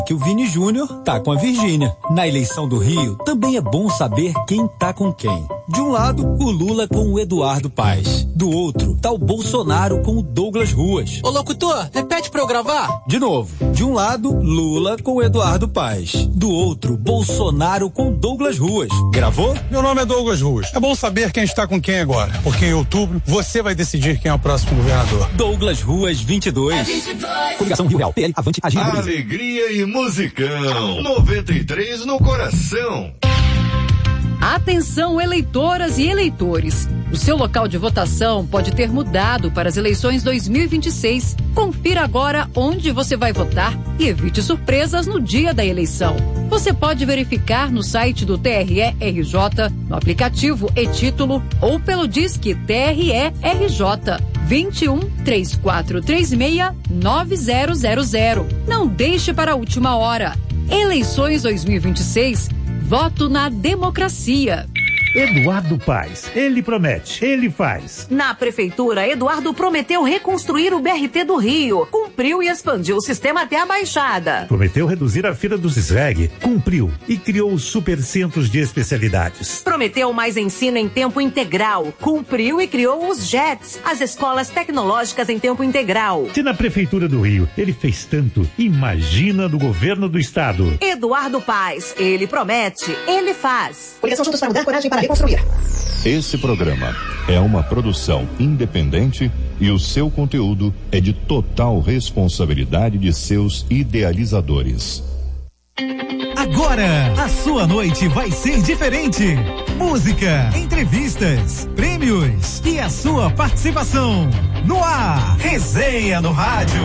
Que o Vini Júnior tá com a Virgínia. Na eleição do Rio, também é bom saber quem tá com quem. De um lado, o Lula com o Eduardo Paes. Do outro, tá o Bolsonaro com o Douglas Ruas. Ô locutor, repete pra eu gravar. De novo. De um lado, Lula com o Eduardo Paes. Do outro, Bolsonaro com o Douglas Ruas. Gravou? Meu nome é Douglas Ruas. É bom saber quem está com quem agora, porque em outubro você vai decidir quem é o próximo governador. Douglas Ruas 22. Coligação Rio Real, PL, Avante, Agir. Alegria e musicão. 93 no coração. Atenção, eleitoras e eleitores. O seu local de votação pode ter mudado para as eleições 2026. Confira agora onde você vai votar e evite surpresas no dia da eleição. Você pode verificar no site do TRE-RJ, no aplicativo e-Título ou pelo Disque TRE-RJ 21-3436-9000. Não deixe para a última hora. Eleições 2026. Voto na democracia. Eduardo Paes, ele promete, ele faz. Na prefeitura, Eduardo prometeu reconstruir o BRT do Rio, cumpriu e expandiu o sistema até a Baixada. Prometeu reduzir a fila dos SREG, cumpriu e criou os supercentros de especialidades. Prometeu mais ensino em tempo integral, cumpriu e criou os JETs, as escolas tecnológicas em tempo integral. Se na prefeitura do Rio ele fez tanto, imagina no governo do estado. Eduardo Paes, ele promete, ele faz. Coligação Juntos para Mudar, coragem para reconstruir. Esse programa é uma produção independente e o seu conteúdo é de total responsabilidade de seus idealizadores. Agora, a sua noite vai ser diferente. Música, entrevistas, prêmios e a sua participação. No ar, Resenha no Rádio.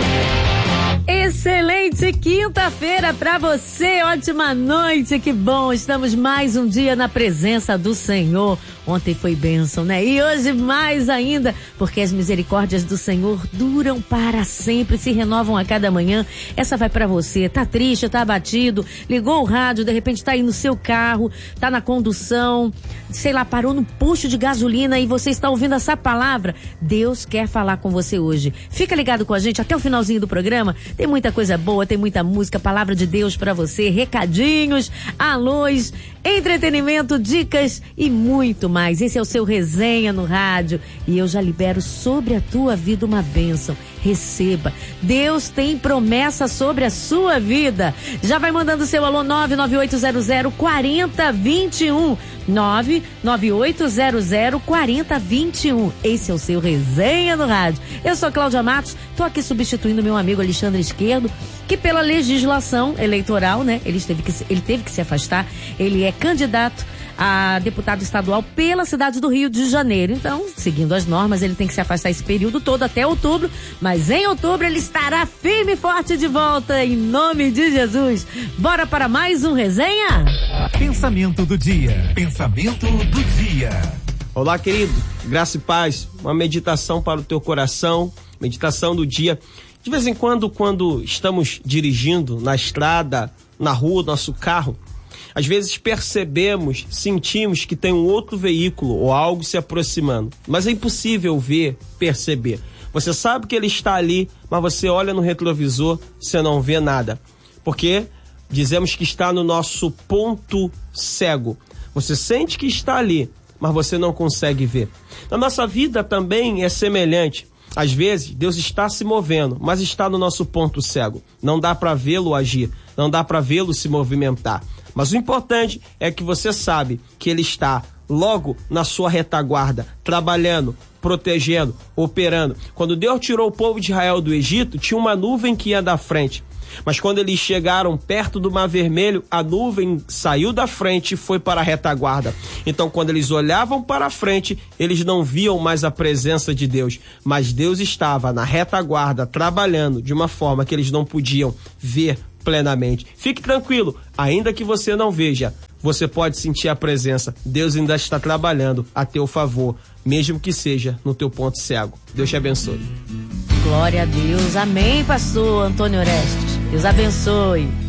Excelente quinta-feira pra você, ótima noite, que bom, estamos mais um dia na presença do Senhor. Ontem foi bênção, né? E hoje mais ainda, porque as misericórdias do Senhor duram para sempre, se renovam a cada manhã. Essa vai pra você, tá triste, tá abatido, ligou o rádio, de repente tá aí no seu carro, tá na condução, sei lá, parou no posto de gasolina e você está ouvindo essa palavra. Deus quer falar com você hoje. Fica ligado com a gente até o finalzinho do programa. Tem muita coisa boa, tem muita música, palavra de Deus pra você, recadinhos, alôs, entretenimento, dicas e muito mais. Esse é o seu Resenha no Rádio e eu já libero sobre a tua vida uma bênção. Receba. Deus tem promessa sobre a sua vida. Já vai mandando seu alô 99800-4021. 99800-4021. Esse é o seu Resenha no Rádio. Eu sou Cláudia Matos, tô aqui substituindo meu amigo Alexandre Esquerdo, que pela legislação eleitoral, né, ele teve que se afastar. Ele é candidato a deputado estadual pela cidade do Rio de Janeiro. Então, seguindo as normas, ele tem que se afastar esse período todo até outubro, mas em outubro ele estará firme e forte de volta, em nome de Jesus. Bora para mais um Resenha? Pensamento do dia. Pensamento do dia. Olá, querido. Graça e paz. Uma meditação para o teu coração, meditação do dia. De vez em quando estamos dirigindo na estrada, na rua, nosso carro, às vezes percebemos, sentimos que tem um outro veículo ou algo se aproximando, mas é impossível ver, perceber. Você sabe que ele está ali, mas você olha no retrovisor, você não vê nada. Porque dizemos que está no nosso ponto cego. Você sente que está ali, mas você não consegue ver. Na nossa vida também é semelhante. Às vezes, Deus está se movendo, mas está no nosso ponto cego. Não dá para vê-lo agir, não dá para vê-lo se movimentar. Mas o importante é que você sabe que ele está logo na sua retaguarda, trabalhando, protegendo, operando. Quando Deus tirou o povo de Israel do Egito, tinha uma nuvem que ia da frente. Mas quando eles chegaram perto do Mar Vermelho, a nuvem saiu da frente e foi para a retaguarda. Então, quando eles olhavam para a frente, eles não viam mais a presença de Deus. Mas Deus estava na retaguarda, trabalhando de uma forma que eles não podiam ver plenamente. Fique tranquilo, ainda que você não veja, você pode sentir a presença. Deus ainda está trabalhando a teu favor, mesmo que seja no teu ponto cego. Deus te abençoe. Glória a Deus. Amém, pastor Antônio Orestes. Deus abençoe.